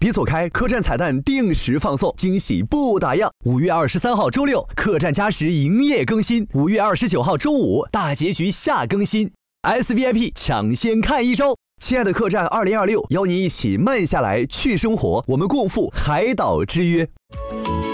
别走开，客栈彩蛋定时放送，惊喜不打烊。5月23号周六，客栈加时营业更新；5月29号周五，大结局下更新。SVIP 抢先看1周。亲爱的客栈2026，邀您一起慢下来去生活，我们共赴海岛之约。